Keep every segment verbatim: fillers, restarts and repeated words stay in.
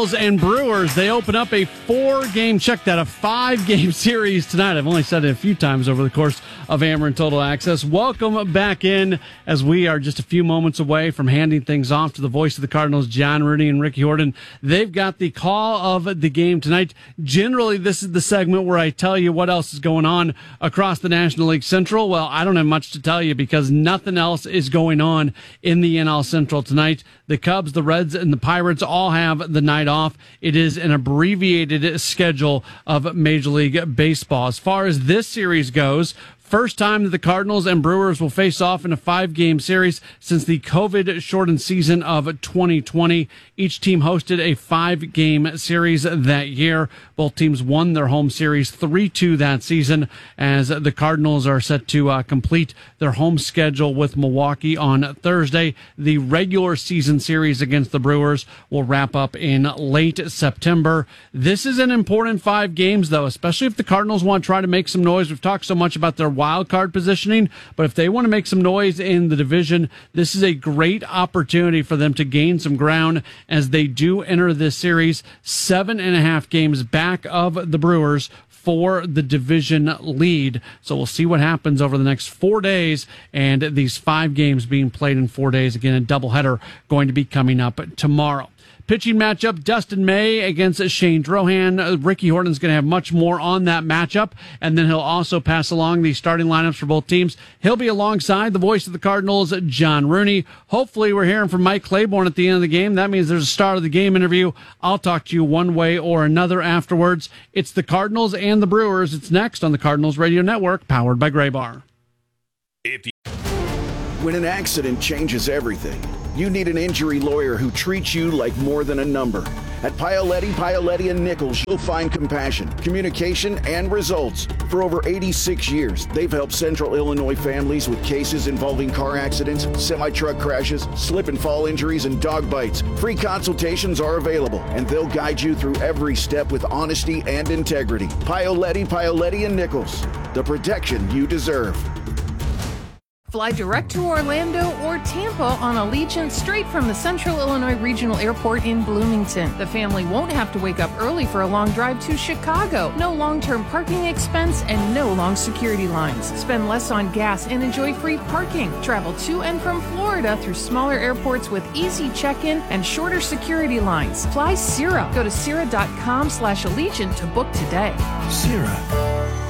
Cardinals and Brewers, they open up a four-game, check that, a five-game series tonight. I've only said it a few times over the course of Ameren Total Access. Welcome back in as we are just a few moments away from handing things off to the voice of the Cardinals, John Rooney and Ricky Horton. They've got the call of the game tonight. Generally, this is the segment where I tell you what else is going on across the National League Central. Well, I don't have much to tell you because nothing else is going on in the N L Central tonight. The Cubs, the Reds, and the Pirates all have the night off. It is an abbreviated schedule of Major League Baseball. As far as this series goes, first time that the Cardinals and Brewers will face off in a five-game series since the COVID-shortened season of twenty twenty. Each team hosted a five-game series that year. Both teams won their home series three two that season, as the Cardinals are set to uh, complete their home schedule with Milwaukee on Thursday. The regular season series against the Brewers will wrap up in late September. This is an important five games, though, especially if the Cardinals want to try to make some noise. We've talked so much about their wild card positioning, but if they want to make some noise in the division, this is a great opportunity for them to gain some ground as they do enter this series seven and a half games back of the Brewers for the division lead. So we'll see what happens over the next four days and these five games being played in four days. Again, a doubleheader going to be coming up tomorrow. Pitching matchup, Dustin May against Shane Drohan. Ricky Horton's going to have much more on that matchup, and then he'll also pass along the starting lineups for both teams. He'll be alongside the voice of the Cardinals, John Rooney. Hopefully we're hearing from Mike Claiborne at the end of the game. That means there's a start of the game interview. I'll talk to you one way or another afterwards. It's the Cardinals and the Brewers. It's next on the Cardinals Radio Network, powered by Graybar. When an accident changes everything, you need an injury lawyer who treats you like more than a number. At Paoletti, Paoletti and Nichols, you'll find compassion, communication, and results. For over eighty-six years, they've helped Central Illinois families with cases involving car accidents, semi-truck crashes, slip and fall injuries, and dog bites. Free consultations are available, and they'll guide you through every step with honesty and integrity. Paoletti, Paoletti and Nichols, the protection you deserve. Fly direct to Orlando or Tampa on Allegiant straight from the Central Illinois Regional Airport in Bloomington. The family won't have to wake up early for a long drive to Chicago. No long-term parking expense and no long security lines. Spend less on gas and enjoy free parking. Travel to and from Florida through smaller airports with easy check-in and shorter security lines. Fly Cira. Go to Cira.com slash Allegiant to book today. Cira.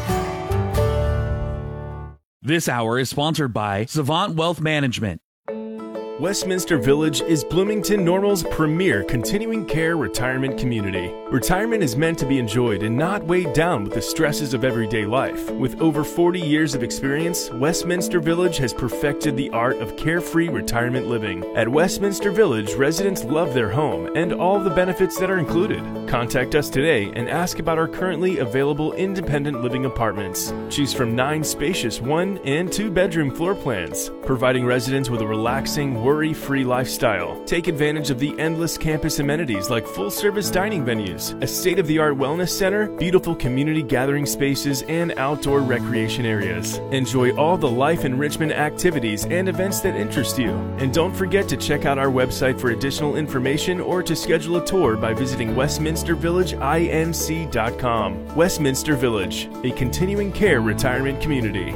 This hour is sponsored by Savant Wealth Management. Westminster Village is Bloomington Normal's premier continuing care retirement community. Retirement is meant to be enjoyed and not weighed down with the stresses of everyday life. With over forty years of experience, Westminster Village has perfected the art of carefree retirement living. At Westminster Village, residents love their home and all the benefits that are included. Contact us today and ask about our currently available independent living apartments. Choose from nine spacious one and two bedroom floor plans, providing residents with a relaxing, worry-free lifestyle. Take advantage of the endless campus amenities like full-service dining venues, a state-of-the-art wellness center, beautiful community gathering spaces, and outdoor recreation areas. Enjoy all the life enrichment activities and events that interest you. And don't forget to check out our website for additional information or to schedule a tour by visiting westminster village inc dot com. Westminster Village, a continuing care retirement community.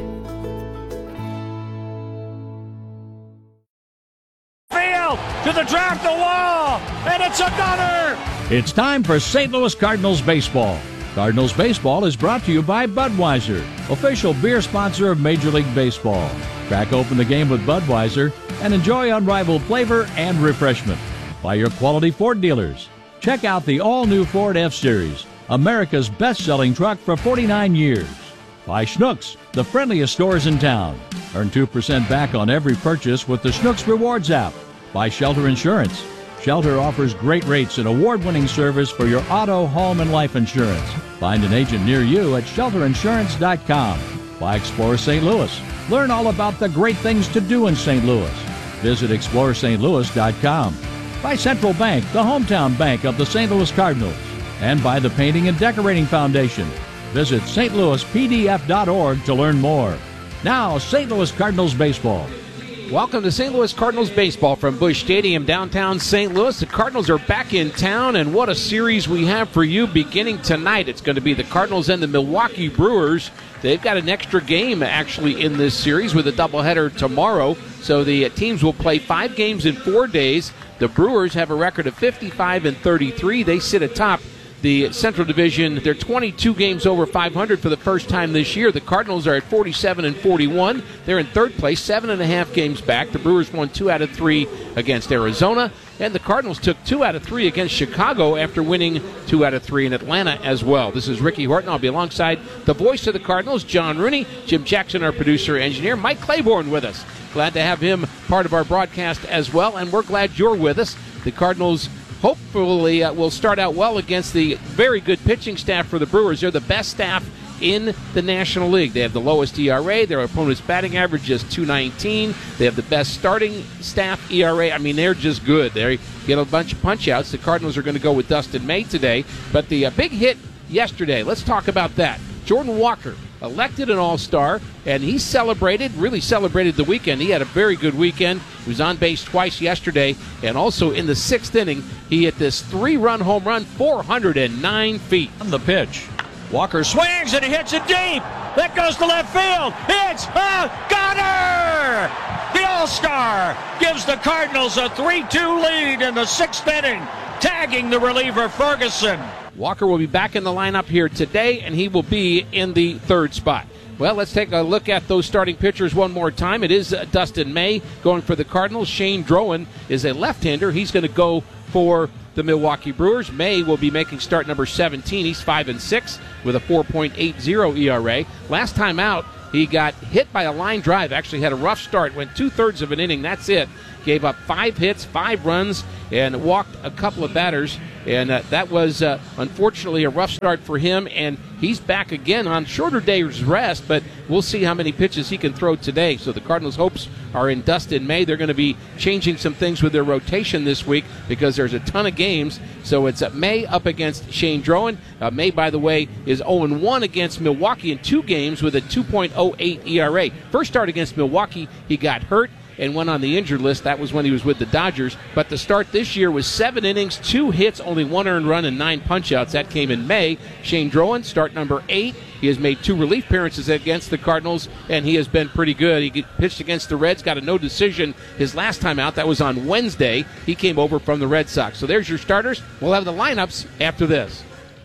To the track, the wall, and it's another! It's time for Saint Louis Cardinals baseball. Cardinals baseball is brought to you by Budweiser, official beer sponsor of Major League Baseball. Crack open the game with Budweiser and enjoy unrivaled flavor and refreshment. By your quality Ford dealers. Check out the all-new Ford F-Series, America's best-selling truck for forty-nine years. By Schnucks, the friendliest stores in town. Earn two percent back on every purchase with the Schnucks Rewards app. By Shelter Insurance. Shelter offers great rates and award-winning service for your auto, home, and life insurance. Find an agent near you at shelter insurance dot com. By Explore Saint Louis. Learn all about the great things to do in Saint Louis. Visit explore st louis dot com. By Central Bank, the hometown bank of the Saint Louis Cardinals. And by the Painting and Decorating Foundation. Visit s t louis p d f dot org to learn more. Now, Saint Louis Cardinals baseball. Welcome to Saint Louis Cardinals baseball from Busch Stadium, downtown Saint Louis. The Cardinals are back in town, and what a series we have for you beginning tonight. It's going to be the Cardinals and the Milwaukee Brewers. They've got an extra game, actually, in this series with a doubleheader tomorrow. So the teams will play five games in four days. The Brewers have a record of fifty-five and thirty-three. They sit atop the Central Division. They're twenty-two games over five hundred for the first time this year. The Cardinals are at forty-seven and forty-one. They're in third place, seven and a half games back. The Brewers won two out of three against Arizona, and the Cardinals took two out of three against Chicago after winning two out of three in Atlanta as well. This is Ricky Horton. I'll be alongside the voice of the Cardinals, John Rooney, Jim Jackson, our producer engineer, Mike Claiborne with us. Glad to have him part of our broadcast as well, and we're glad you're with us. The Cardinals hopefully uh, will start out well against the very good pitching staff for the Brewers. They're the best staff in the National League. They have the lowest E R A. Their opponent's batting average is two nineteen. They have the best starting staff E R A. I mean, they're just good. They get a bunch of punch-outs. The Cardinals are going to go with Dustin May today. But the uh, big hit yesterday, let's talk about that. Jordan Walker, elected an All-Star, and he celebrated, really celebrated the weekend. He had a very good weekend. He was on base twice yesterday, and also in the sixth inning, he hit this three-run home run, four hundred nine feet. On the pitch, Walker swings and he hits it deep. That goes to left field. It's a gunner! The All-Star gives the Cardinals a three two lead in the sixth inning, tagging the reliever Ferguson. Walker will be back in the lineup here today, and he will be in the third spot. Well, let's take a look at those starting pitchers one more time. It is uh, Dustin May going for the Cardinals. Shane Drowan is a left-hander. He's going to go for the Milwaukee Brewers. May will be making start number seventeen. He's five and six with a four point eight oh E R A. Last time out, he got hit by a line drive. Actually had a rough start. Went two-thirds of an inning. That's it. Gave up five hits, five runs, and walked a couple of batters. And uh, that was, uh, unfortunately, a rough start for him. And he's back again on shorter days rest, but we'll see how many pitches he can throw today. So the Cardinals' hopes are in Dustin May. They're going to be changing some things with their rotation this week because there's a ton of games. So it's uh, May up against Shane Drowan. Uh, May, by the way, is oh and one against Milwaukee in two games with a two point oh eight E R A. First start against Milwaukee, he got hurt and went on the injured list. That was when he was with the Dodgers. But the start this year was seven innings, two hits, only one earned run, and nine punch-outs. That came in May. Shane Drowan, start number eight. He has made two relief appearances against the Cardinals, and he has been pretty good. He pitched against the Reds, got a no decision his last time out. That was on Wednesday. He came over from the Red Sox. So there's your starters. We'll have the lineups after this.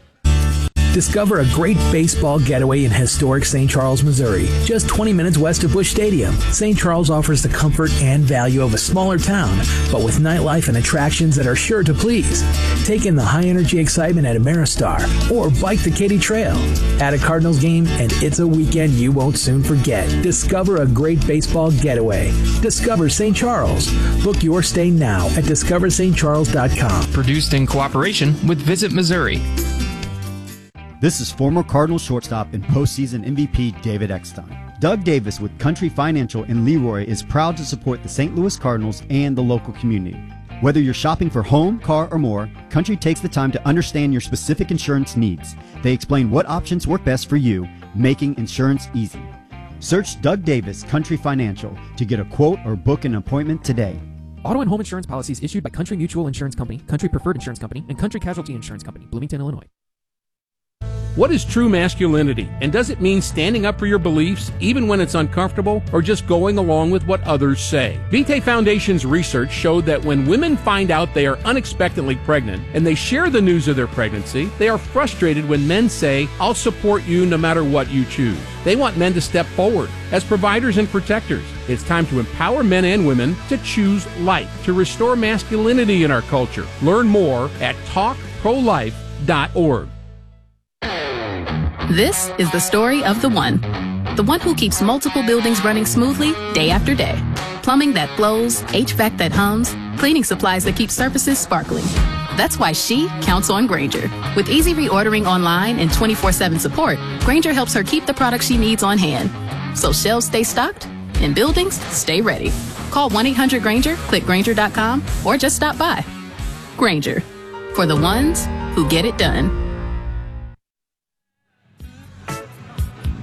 Discover a great baseball getaway in historic Saint Charles, Missouri, just twenty minutes west of Busch Stadium. Saint Charles offers the comfort and value of a smaller town, but with nightlife and attractions that are sure to please. Take in the high-energy excitement at Ameristar or bike the Katy Trail. At a Cardinals game, and it's a weekend you won't soon forget. Discover a great baseball getaway. Discover Saint Charles. Book your stay now at discover st charles dot com. Produced in cooperation with Visit Missouri. This is former Cardinals shortstop and postseason M V P David Eckstein. Doug Davis with Country Financial in Leroy is proud to support the Saint Louis Cardinals and the local community. Whether you're shopping for home, car, or more, Country takes the time to understand your specific insurance needs. They explain what options work best for you, making insurance easy. Search Doug Davis Country Financial to get a quote or book an appointment today. Auto and home insurance policies issued by Country Mutual Insurance Company, Country Preferred Insurance Company, and Country Casualty Insurance Company, Bloomington, Illinois. What is true masculinity, and does it mean standing up for your beliefs even when it's uncomfortable, or just going along with what others say? Vitae Foundation's research showed that when women find out they are unexpectedly pregnant and they share the news of their pregnancy, they are frustrated when men say, "I'll support you no matter what you choose." They want men to step forward as providers and protectors. It's time to empower men and women to choose life, to restore masculinity in our culture. Learn more at talk pro life dot org. This is the story of the one. The one who keeps multiple buildings running smoothly day after day. Plumbing that flows, H V A C that hums, cleaning supplies that keep surfaces sparkling. That's why she counts on Grainger. With easy reordering online and twenty-four seven support, Grainger helps her keep the products she needs on hand. So shelves stay stocked and buildings stay ready. Call one eight hundred Grainger, click Grainger dot com, or just stop by. Grainger, for the ones who get it done.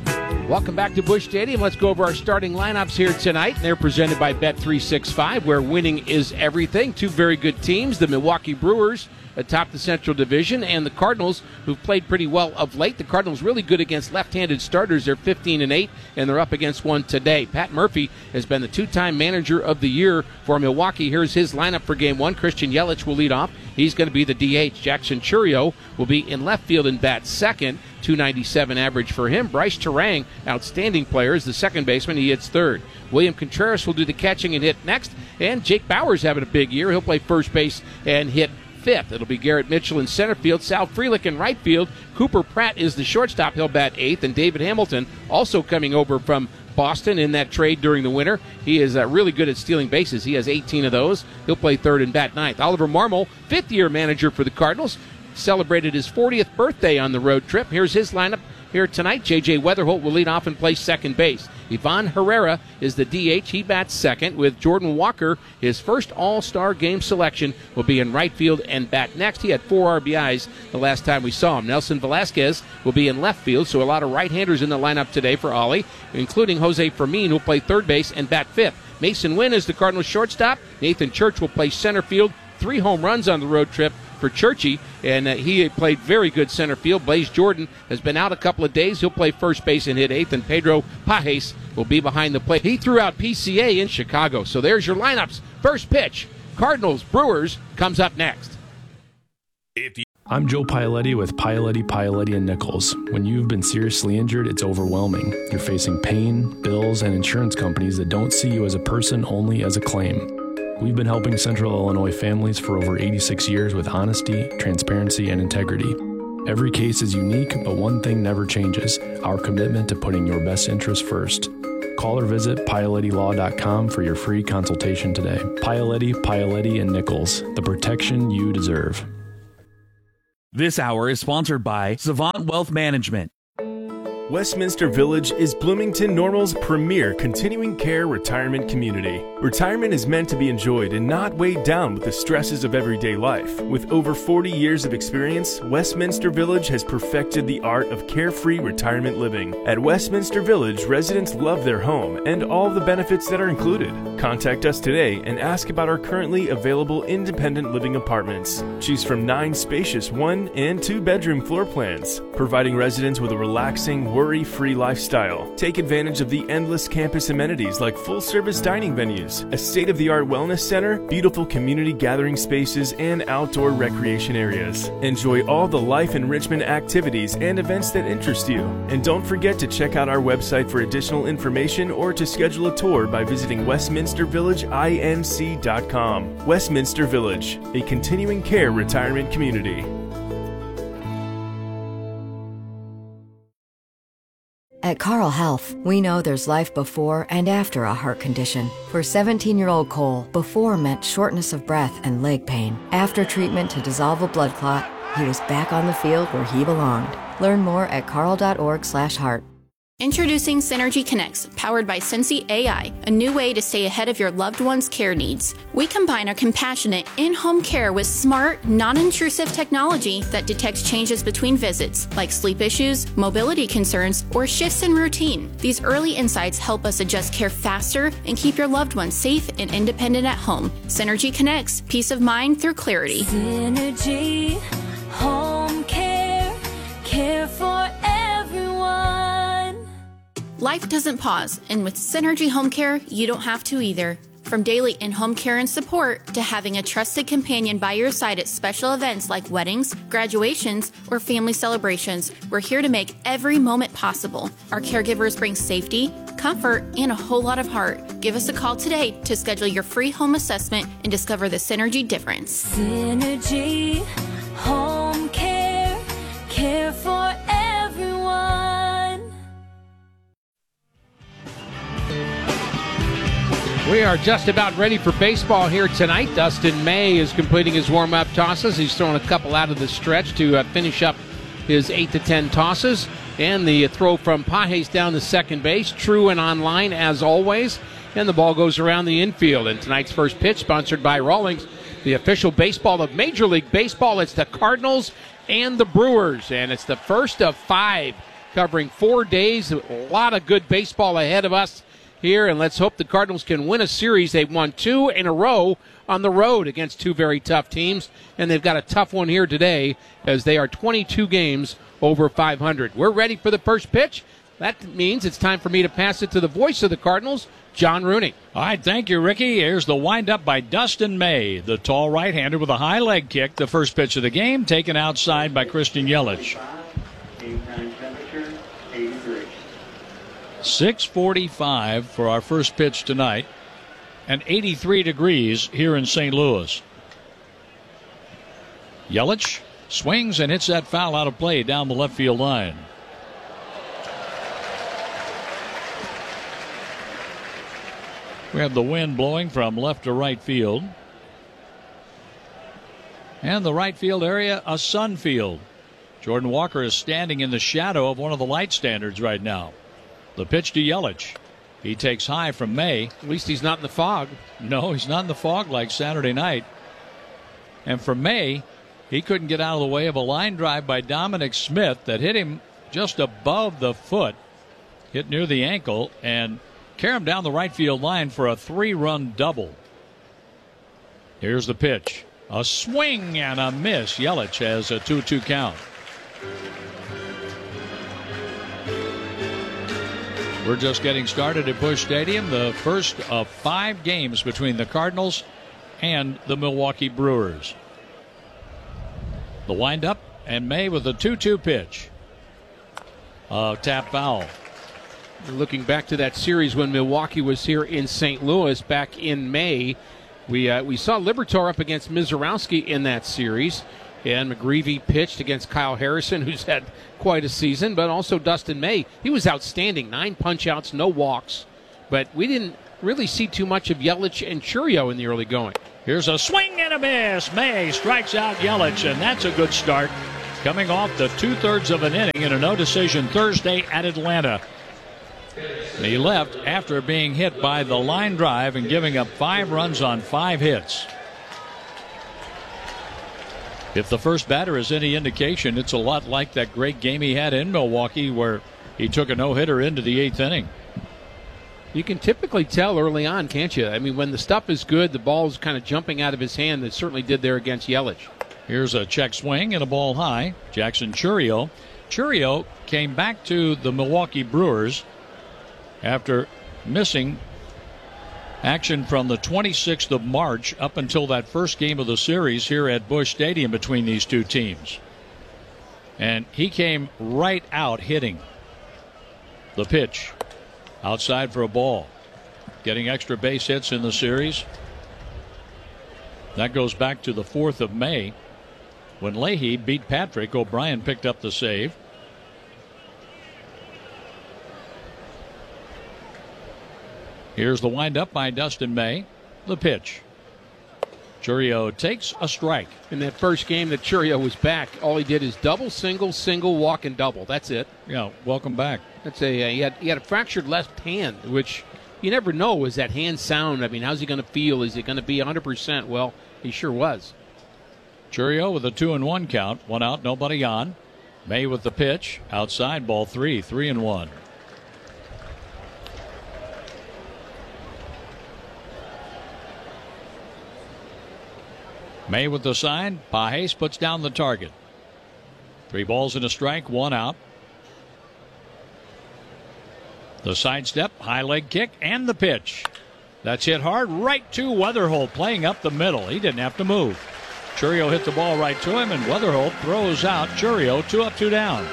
Welcome back to Busch Stadium. Let's go over our starting lineups here tonight. They're presented by Bet three sixty-five, where winning is everything. Two very good teams, the Milwaukee Brewers atop the Central Division, and the Cardinals, who've played pretty well of late. The Cardinals really good against left-handed starters. They're fifteen and eight, and they're up against one today. Pat Murphy has been the two-time manager of the year for Milwaukee. Here's his lineup for game one. Christian Yelich will lead off. He's going to be the D H. Jackson Churio will be in left field and bat second. two ninety-seven average for him. Bryce Terang, outstanding player, is the second baseman. He hits third. William Contreras will do the catching and hit next. And Jake Bauer's having a big year. He'll play first base and hit fifth. It'll be Garrett Mitchell in center field, Sal Frelick in right field. Cooper Pratt is the shortstop. He'll bat eighth. And David Hamilton, also coming over from Boston in that trade during the winter. He is uh, really good at stealing bases. He has eighteen of those. He'll play third and bat ninth. Oliver Marmol, fifth-year manager for the Cardinals, celebrated his fortieth birthday on the road trip. Here's his lineup here tonight. J J Weatherholt will lead off and play second base. Ivan Herrera is the D H. He bats second, with Jordan Walker, his first All-Star game selection, will be in right field and bat next. He had four R B Is the last time we saw him. Nelson Velasquez will be in left field, so a lot of right-handers in the lineup today for Ollie, including Jose Fermin, who will play third base and bat fifth. Mason Wynn is the Cardinals shortstop. Nathan Church will play center field. Three home runs on the road trip for Churchy, and uh, he played very good center field. Blaze Jordan has been out a couple of days. He'll play first base and hit eighth, and Pedro Pajes will be behind the plate. He threw out P C A in Chicago. So there's your lineups. First pitch, Cardinals Brewers, comes up next. I'm Joe Paoletti with Paoletti, Paoletti and Nichols. When you've been seriously injured, it's overwhelming. You're facing pain, bills, and insurance companies that don't see you as a person, only as a claim. We've been helping Central Illinois families for over eighty-six years with honesty, transparency, and integrity. Every case is unique, but one thing never changes: our commitment to putting your best interest first. Call or visit Paoletti Law dot com for your free consultation today. Paoletti, Paoletti and Nichols, the protection you deserve. This hour is sponsored by Savant Wealth Management. Westminster Village is Bloomington Normal's premier continuing care retirement community. Retirement is meant to be enjoyed and not weighed down with the stresses of everyday life. With over forty years of experience, Westminster Village has perfected the art of carefree retirement living. At Westminster Village, residents love their home and all the benefits that are included. Contact us today and ask about our currently available independent living apartments. Choose from nine spacious one and two bedroom floor plans, providing residents with a relaxing, worry-free lifestyle. Take advantage of the endless campus amenities like full-service dining venues, a state-of-the-art wellness center, beautiful community gathering spaces, and outdoor recreation areas. Enjoy all the life enrichment activities and events that interest you. And don't forget to check out our website for additional information or to schedule a tour by visiting westminster village inc dot com. Westminster Village, a continuing care retirement community. At Carle Health, we know there's life before and after a heart condition. For seventeen-year-old Cole, before meant shortness of breath and leg pain. After treatment to dissolve a blood clot, he was back on the field where he belonged. Learn more at carle dot org slash heart. Introducing Synergy Connects, powered by Cincy A I, a new way to stay ahead of your loved one's care needs. We combine our compassionate in-home care with smart, non-intrusive technology that detects changes between visits, like sleep issues, mobility concerns, or shifts in routine. These early insights help us adjust care faster and keep your loved one safe and independent at home. Synergy Connects, peace of mind through clarity. Synergy Home Care, care for everyone. Life doesn't pause, and with Synergy Home Care, you don't have to either. From daily in-home care and support to having a trusted companion by your side at special events like weddings, graduations, or family celebrations, we're here to make every moment possible. Our caregivers bring safety, comfort, and a whole lot of heart. Give us a call today to schedule your free home assessment and discover the Synergy difference. Synergy Home Care, care for everyone. We are just about ready for baseball here tonight. Dustin May is completing his warm-up tosses. He's thrown a couple out of the stretch to uh, finish up his eight to ten tosses. And the throw from Pajes down to second base, true and online as always. And the ball goes around the infield. And tonight's first pitch, sponsored by Rawlings, the official baseball of Major League Baseball. It's the Cardinals and the Brewers. And it's the first of five covering four days. A lot of good baseball ahead of us here, and let's hope the Cardinals can win a series. They've won two in a row on the road against two very tough teams, and they've got a tough one here today as they are twenty-two games over five hundred. We're ready for the first pitch. That means it's time for me to pass it to the voice of the Cardinals, John Rooney. All right, thank you, Ricky. Here's the windup by Dustin May, the tall right-hander with a high leg kick. The first pitch of the game, taken outside by Christian Yelich. six forty-five for our first pitch tonight, and eighty-three degrees here in Saint Louis. Yelich swings and hits that foul out of play down the left field line. We have the wind blowing from left to right field. And the right field area, a sun field. Jordan Walker is standing in the shadow of one of the light standards right now. The pitch to Yelich. He takes high from May. At least he's not in the fog. No, he's not in the fog like Saturday night. And for May, he couldn't get out of the way of a line drive by Dominic Smith that hit him just above the foot, hit near the ankle, and carry him down the right field line for a three-run double. Here's the pitch. A swing and a miss. Yelich has a two two count. We're just getting started at Busch Stadium, the first of five games between the Cardinals and the Milwaukee Brewers. The windup, and May with a two two pitch. A tap foul. Looking back to that series when Milwaukee was here in Saint Louis back in May, we uh, we saw Liberatore up against Mizorowski in that series, and McGreevy pitched against Kyle Harrison, who's had quite a season, but also Dustin May. He was outstanding. Nine punch-outs, no walks, but we didn't really see too much of Yelich and Chourio in the early going. Here's a swing and a miss. May strikes out Yelich, and that's a good start, coming off the two-thirds of an inning in a no-decision Thursday at Atlanta. He left after being hit by the line drive and giving up five runs on five hits. If the first batter is any indication, it's a lot like that great game he had in Milwaukee where he took a no-hitter into the eighth inning. You can typically tell early on, can't you? I mean, when the stuff is good, the ball's kind of jumping out of his hand. It certainly did there against Yelich. Here's a check swing and a ball high. Jackson Chourio. Chourio came back to the Milwaukee Brewers after missing action from the twenty-sixth of March up until that first game of the series here at Busch Stadium between these two teams. And he came right out hitting. The pitch outside for a ball. Getting extra base hits in the series. That goes back to the fourth of May when Leahy beat Patrick. O'Brien picked up the save. Here's the windup by Dustin May. The pitch. Chourio takes a strike. In that first game that Chourio was back, all he did is double, single, single, walk, and double. That's it. Yeah, welcome back. That's a uh, he had he had a fractured left hand, which you never know. Is that hand sound? I mean, how's he going to feel? Is it going to be one hundred percent? Well, he sure was. Chourio with a two and one count. One out, nobody on. May with the pitch. Outside, ball three. Three and one. May with the sign. Pages puts down the target. Three balls and a strike, one out. The sidestep, high leg kick, and the pitch. That's hit hard right to Weatherholt, playing up the middle. He didn't have to move. Chourio hit the ball right to him, and Weatherholt throws out Chourio. Two up, two down.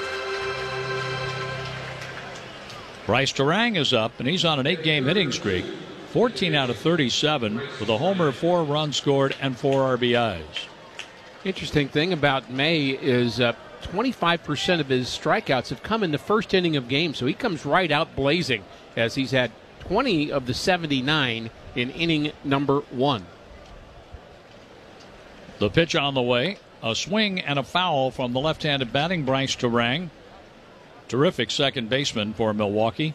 Bryce Terang is up, and he's on an eight-game hitting streak. fourteen out of thirty-seven with a homer, four runs scored, and four R B Is. Interesting thing about May is uh, twenty-five percent of his strikeouts have come in the first inning of games, so he comes right out blazing as he's had twenty of the seventy-nine in inning number one. The pitch on the way. A swing and a foul from the left-handed batting Bryce Terang. Terrific second baseman for Milwaukee.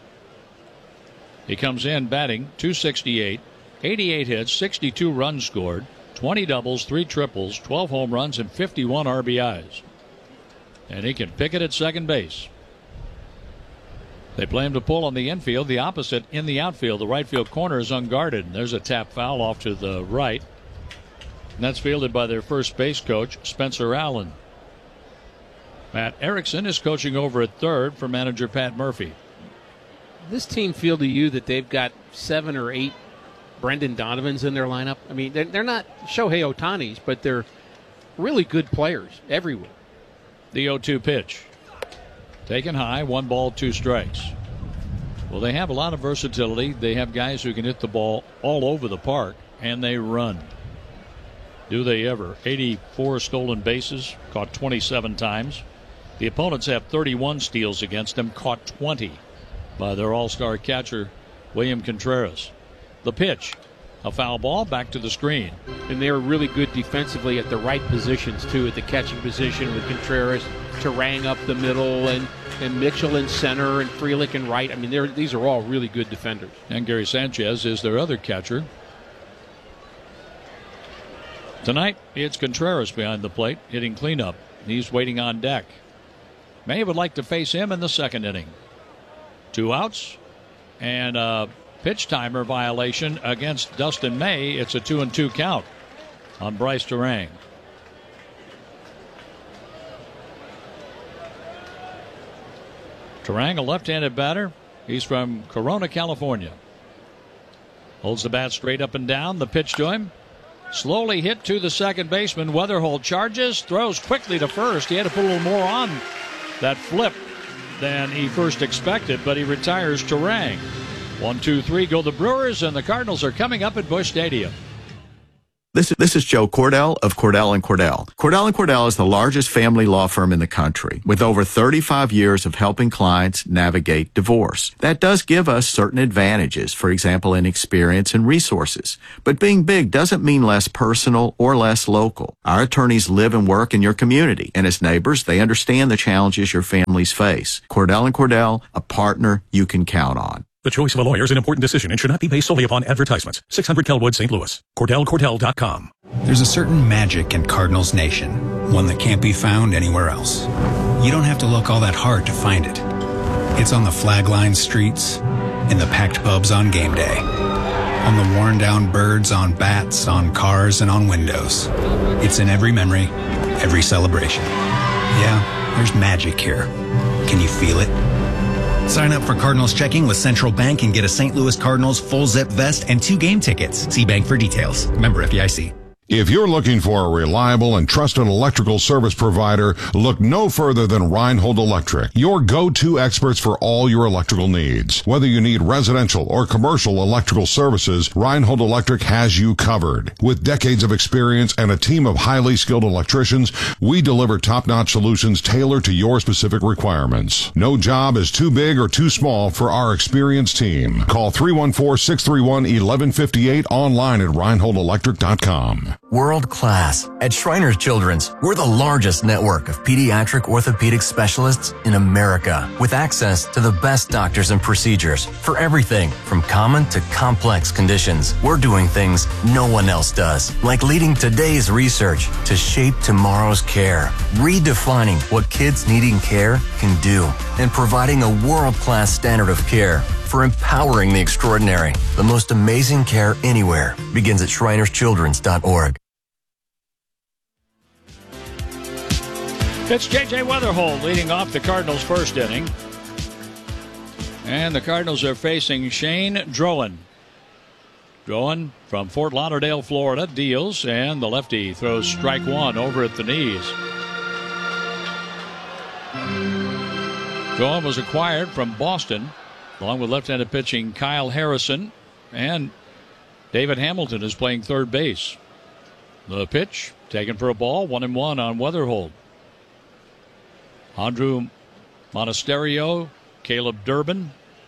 He comes in batting two sixty-eight, eighty-eight hits, sixty-two runs scored, twenty doubles, three triples, twelve home runs, and fifty-one R B Is. And he can pick it at second base. They play him to pull on the infield, the opposite in the outfield. The right field corner is unguarded. There's a tap foul off to the right. And that's fielded by their first base coach, Spencer Allen. Matt Erickson is coaching over at third for manager Pat Murphy. This team feel to you that they've got seven or eight Brendan Donovans in their lineup? I mean, they're, they're not Shohei Ohtanis, but they're really good players everywhere. The oh two pitch. Taken high, one ball, two strikes. Well, they have a lot of versatility. They have guys who can hit the ball all over the park, and they run. Do they ever? eighty-four stolen bases, caught twenty-seven times. The opponents have thirty-one steals against them, caught twenty by their all-star catcher, William Contreras. The pitch, a foul ball back to the screen. And they're really good defensively at the right positions, too, at the catching position with Contreras, Turang up the middle, and, and Mitchell in center, and Frelick in right. I mean, they're, these are all really good defenders. And Gary Sanchez is their other catcher. Tonight, it's Contreras behind the plate, hitting cleanup. He's waiting on deck. May would like to face him in the second inning. Two outs and a pitch timer violation against Dustin May. It's a two and two count on Bryce Turang. Turang, a left-handed batter. He's from Corona, California. Holds the bat straight up and down. The pitch to him. Slowly hit to the second baseman. Weatherholt charges, throws quickly to first. He had to put a little more on that flip than he first expected, but he retires Turang. One, two, three go the Brewers, and the Cardinals are coming up at Busch Stadium. This, this is Joe Cordell of Cordell and Cordell. Cordell and Cordell is the largest family law firm in the country with over thirty-five years of helping clients navigate divorce. That does give us certain advantages, for example, in experience and resources. But being big doesn't mean less personal or less local. Our attorneys live and work in your community, and as neighbors, they understand the challenges your families face. Cordell and Cordell, a partner you can count on. The choice of a lawyer is an important decision and should not be based solely upon advertisements. six hundred Kelwood, Saint Louis. Cordell Cordell dot com. There's a certain magic in Cardinals Nation, one that can't be found anywhere else. You don't have to look all that hard to find it. It's on the flag-lined streets, in the packed pubs on game day, on the worn-down birds on bats, on cars, and on windows. It's in every memory, every celebration. Yeah, there's magic here. Can you feel it? Sign up for Cardinals checking with Central Bank and get a Saint Louis Cardinals full zip vest and two game tickets. See Bank for details. Member F D I C. If you're looking for a reliable and trusted electrical service provider, look no further than Reinhold Electric, your go-to experts for all your electrical needs. Whether you need residential or commercial electrical services, Reinhold Electric has you covered. With decades of experience and a team of highly skilled electricians, we deliver top-notch solutions tailored to your specific requirements. No job is too big or too small for our experienced team. Call three one four, six three one, one one five eight online at reinhold electric dot com. World class. At Shriners Children's, we're the largest network of pediatric orthopedic specialists in America, with access to the best doctors and procedures for everything from common to complex conditions. We're doing things no one else does, like leading today's research to shape tomorrow's care, redefining what kids needing care can do, and providing a world-class standard of care for empowering the extraordinary. The most amazing care anywhere begins at shriners children's dot org. It's J J Weatherholt leading off the Cardinals' first inning. And the Cardinals are facing Shane Drowan. Drowan from Fort Lauderdale, Florida, deals, and the lefty throws strike one over at the knees. Drowan was acquired from Boston, along with left-handed pitching Kyle Harrison, and David Hamilton is playing third base. The pitch taken for a ball, one and one on Weatherholt. Andrew Monasterio, Caleb Durbin.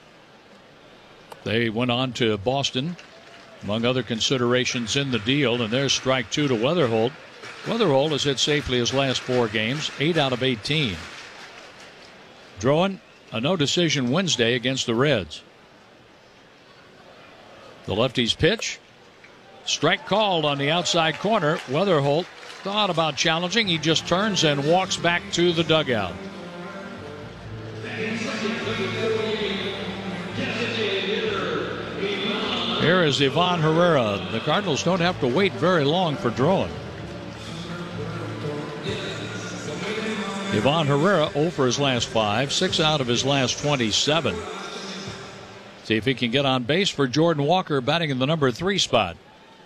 They went on to Boston, among other considerations in the deal, and there's strike two to Weatherholt. Weatherholt has hit safely his last four games, eight out of eighteen. Drowan, a no decision Wednesday against the Reds. The lefty's pitch. Strike called on the outside corner. Weatherholt thought about challenging. He just turns and walks back to the dugout. Here is Ivan Herrera. The Cardinals don't have to wait very long for Drowan. Ivan Herrera zero for his last five, six out of his last twenty-seven. See if he can get on base for Jordan Walker, batting in the number three spot.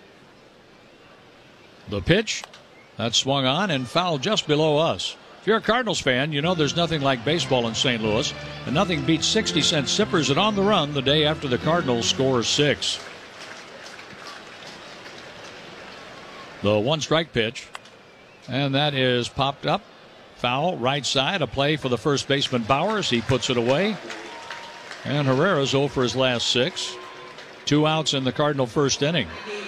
The pitch, that's swung on and fouled just below us. If you're a Cardinals fan, you know there's nothing like baseball in Saint Louis, and nothing beats sixty cent sippers at On the Run the day after the Cardinals score six. The one strike pitch, and that is popped up. Foul, right side, a play for the first baseman Bowers. He puts it away. And Herrera's zero for his last six. Two outs in the Cardinal first inning.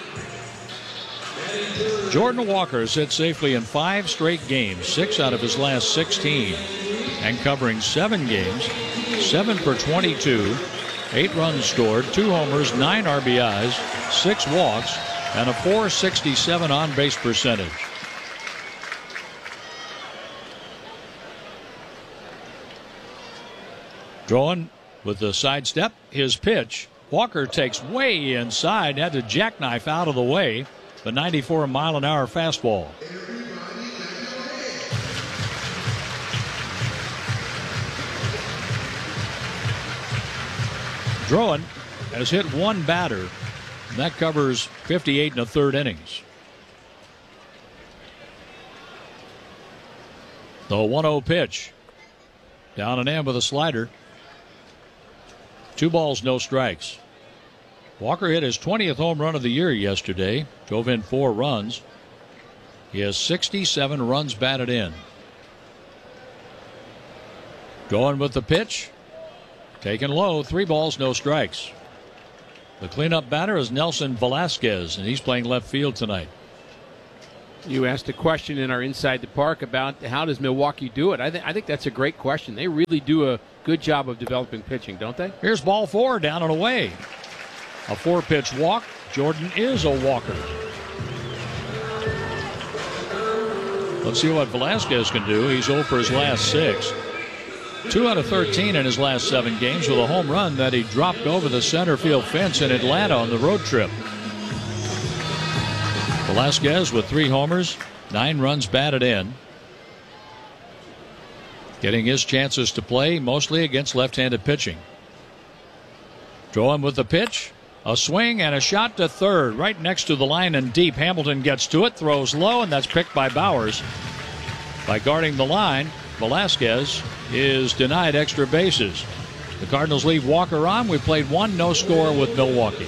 Jordan Walker's hit safely in five straight games, six out of his last sixteen. And covering seven games, seven for twenty-two, eight runs scored, two homers, nine R B Is, six walks, and a four sixty-seven on-base percentage. Drowan with the sidestep, his pitch. Walker takes way inside, had to jackknife out of the way. The ninety-four mile an hour fastball. Drowan has hit one batter, and that covers fifty-eight and a third innings. The one oh pitch. Down and in with a slider. Two balls, no strikes. Walker hit his twentieth home run of the year yesterday. Drove in four runs. He has sixty-seven runs batted in. Going with the pitch. Taken low. Three balls, no strikes. The cleanup batter is Nelson Velasquez, and he's playing left field tonight. You asked a question in our Inside the Park about how does Milwaukee do it. I, th- I think that's a great question. They really do a good job of developing pitching, don't they? Here's ball four, down and away. A four-pitch walk. Jordan is a walker. Let's see what Velasquez can do. He's zero for his last six. Two out of thirteen in his last seven games with a home run that he dropped over the center field fence in Atlanta on the road trip. Velasquez with three homers, nine runs batted in. Getting his chances to play mostly against left-handed pitching. Drowan with the pitch. A swing and a shot to third, right next to the line and deep. Hamilton gets to it, throws low, and that's picked by Bowers. By guarding the line, Velasquez is denied extra bases. The Cardinals leave Walker on. We played one no score with Milwaukee.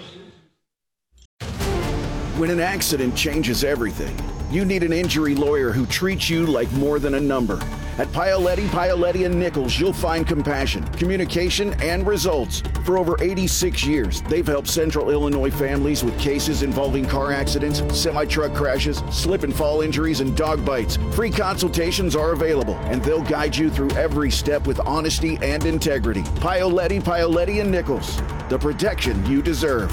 When an accident changes everything, you need an injury lawyer who treats you like more than a number. At Paoletti, Paoletti and Nichols, you'll find compassion, communication, and results. For over eighty-six years, they've helped Central Illinois families with cases involving car accidents, semi-truck crashes, slip and fall injuries, and dog bites. Free consultations are available, and they'll guide you through every step with honesty and integrity. Paoletti, Paoletti and Nichols, the protection you deserve.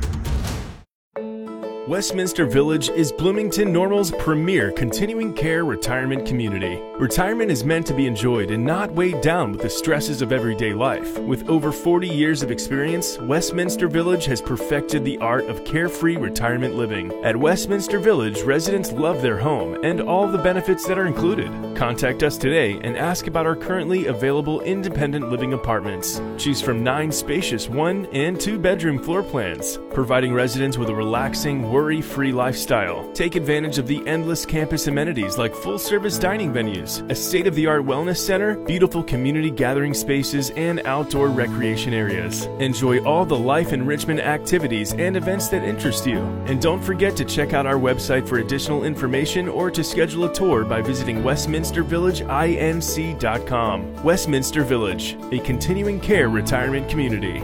Westminster Village is Bloomington Normal's premier continuing care retirement community. Retirement is meant to be enjoyed and not weighed down with the stresses of everyday life. With over forty years of experience, Westminster Village has perfected the art of carefree retirement living. At Westminster Village, residents love their home and all the benefits that are included. Contact us today and ask about our currently available independent living apartments. Choose from nine spacious one and two bedroom floor plans, providing residents with a relaxing, worry-free lifestyle. Take advantage of the endless campus amenities like full-service dining venues, a state-of-the-art wellness center, beautiful community gathering spaces, and outdoor recreation areas. Enjoy all the life enrichment activities and events that interest you. And don't forget to check out our website for additional information or to schedule a tour by visiting westminster village inc dot com. Westminster Village, a continuing care retirement community.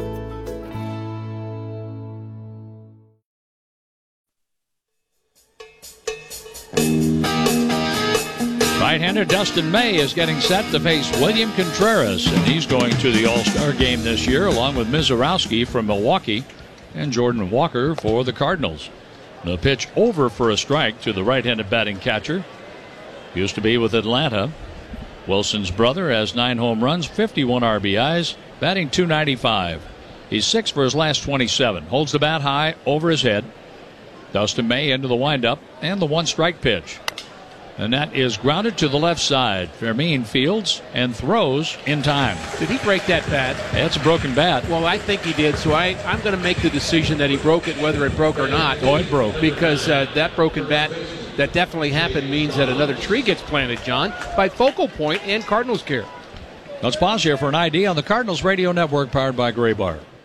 Right-hander Dustin May is getting set to face William Contreras, and he's going to the All-Star game this year along with Mizorowski from Milwaukee and Jordan Walker for the Cardinals. The pitch over for a strike to the right-handed batting catcher. Used to be with Atlanta. Wilson's brother has nine home runs, fifty-one R B Is, batting two ninety-five. He's six for his last twenty-seven. Holds the bat high over his head. Dustin May into the windup and the one strike pitch. And that is grounded to the left side. Fermin fields and throws in time. Did he break that bat? That's a broken bat. Well, I think he did, so I, I'm going to make the decision that he broke it, whether it broke or not. Oh, it broke. Because uh, that broken bat, that definitely happened, means that another tree gets planted, John, by Focal Point and Cardinals Care. Let's pause here for an I D on the Cardinals Radio Network, powered by Gray Bar.